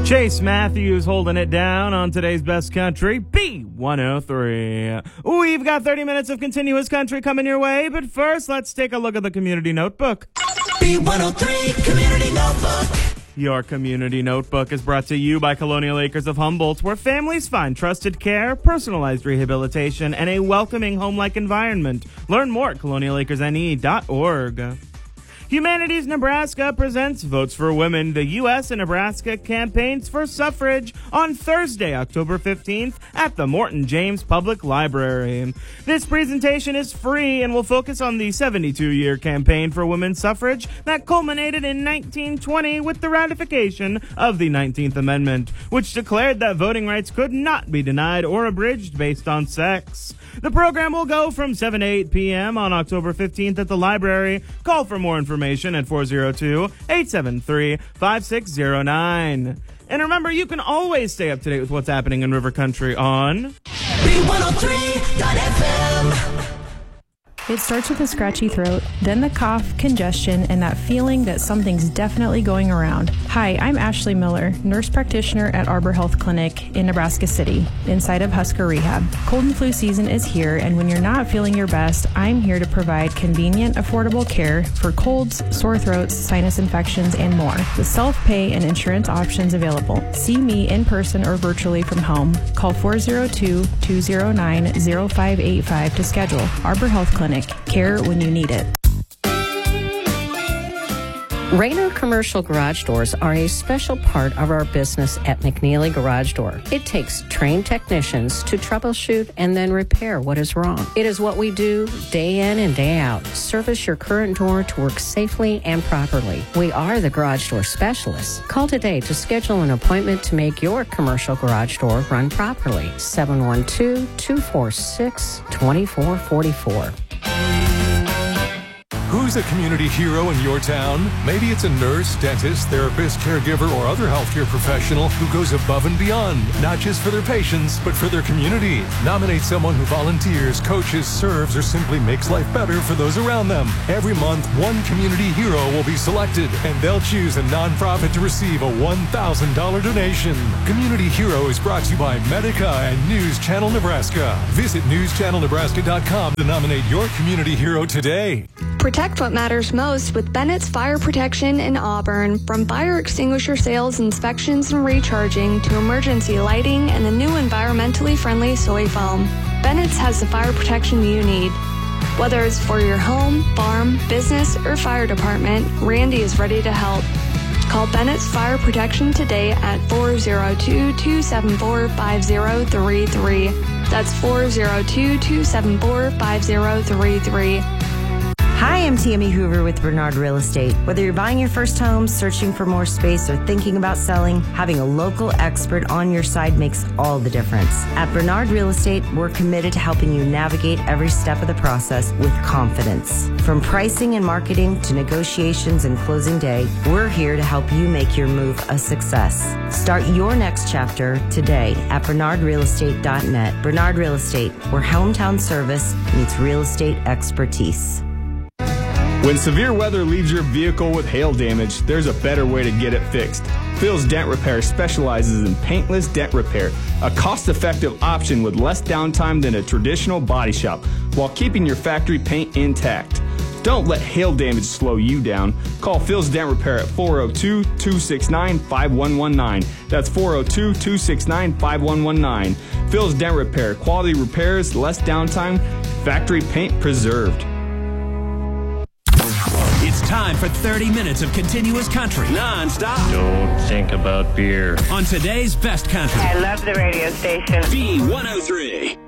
Chase Matthews holding it down on today's Best Country, B103. We've got 30 minutes of continuous country coming your way, but first, let's take a look at the Community Notebook. B103 Community Notebook. Your Community Notebook is brought to you by Colonial Acres of Humboldt, where families find trusted care, personalized rehabilitation, and a welcoming home-like environment. Learn more at colonialacresne.org. Humanities Nebraska presents Votes for Women, the U.S. and Nebraska campaigns for suffrage on Thursday, October 15th at the Morton James Public Library. This presentation is free and will focus on the 72-year campaign for women's suffrage that culminated in 1920 with the ratification of the 19th Amendment, which declared that voting rights could not be denied or abridged based on sex. The program will go from 7 to 8 p.m. on October 15th at the library. Call for more information at 402-873-5609. And remember, you can always stay up to date with what's happening in River Country on B103.fm. It starts with a scratchy throat, then the cough, congestion, and that feeling that something's definitely going around. Hi, I'm Ashley Miller, nurse practitioner at Arbor Health Clinic in Nebraska City, inside of Husker Rehab. Cold and flu season is here, and when you're not feeling your best, I'm here to provide convenient, affordable care for colds, sore throats, sinus infections, and more. With self-pay and insurance options available. See me in person or virtually from home. Call 402-209-0585 to schedule. Arbor Health Clinic. Care when you need it. Rainer Commercial Garage Doors are a special part of our business at McNeely Garage Door. It takes trained technicians to troubleshoot and then repair what is wrong. It is what we do day in and day out. Service your current door to work safely and properly. We are the garage door specialists. Call today to schedule an appointment to make your commercial garage door run properly. 712-246-2444. Who's a community hero in your town? Maybe it's a nurse, dentist, therapist, caregiver, or other healthcare professional who goes above and beyond, not just for their patients, but for their community. Nominate someone who volunteers, coaches, serves, or simply makes life better for those around them. Every month, one community hero will be selected, and they'll choose a nonprofit to receive a $1,000 donation. Community Hero is brought to you by Medica and News Channel Nebraska. Visit newschannelnebraska.com to nominate your community hero today. Protect what matters most with Bennett's Fire Protection in Auburn. From fire extinguisher sales, inspections, and recharging to emergency lighting and the new environmentally friendly soy foam, Bennett's has the fire protection you need. Whether it's for your home, farm, business, or fire department, Randy is ready to help. Call Bennett's Fire Protection today at 402-274-5033. That's 402-274-5033. Hi, I'm Tammy Hoover with Bernard Real Estate. Whether you're buying your first home, searching for more space, or thinking about selling, having a local expert on your side makes all the difference. At Bernard Real Estate, we're committed to helping you navigate every step of the process with confidence. From pricing and marketing to negotiations and closing day, we're here to help you make your move a success. Start your next chapter today at bernardrealestate.net. Bernard Real Estate, where hometown service meets real estate expertise. When severe weather leaves your vehicle with hail damage, there's a better way to get it fixed. Phil's Dent Repair specializes in paintless dent repair, a cost-effective option with less downtime than a traditional body shop, while keeping your factory paint intact. Don't let hail damage slow you down. Call Phil's Dent Repair at 402-269-5119. That's 402-269-5119. Phil's Dent Repair, quality repairs, less downtime, factory paint preserved. It's time for 30 minutes of continuous country, non-stop. Don't think about beer. On today's Best Country. I love the radio station. B103.